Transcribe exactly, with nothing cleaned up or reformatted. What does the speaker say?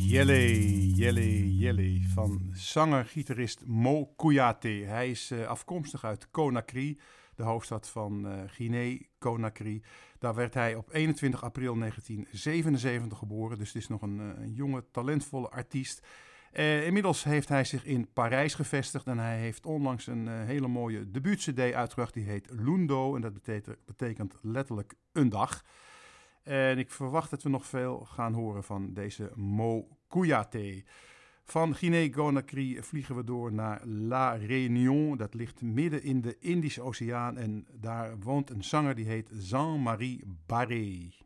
Jelle, Jelle, Jelle van zanger-gitarist Mo Kouyaté. Hij is uh, afkomstig uit Conakry, de hoofdstad van uh, Guinea-Conakry. Daar werd hij op eenentwintig april negentien zevenenzeventig geboren, dus het is nog een, uh, een jonge, talentvolle artiest. Uh, inmiddels heeft hij zich in Parijs gevestigd en hij heeft onlangs een uh, hele mooie debuut-cd uitgebracht. Die heet Lundo en dat betekent, betekent letterlijk een dag. En ik verwacht dat we nog veel gaan horen van deze Mo Kouyaté. Van Guinea-Conakry vliegen we door naar La Réunion. Dat ligt midden in de Indische Oceaan en daar woont een zanger die heet Jean-Marie Barré.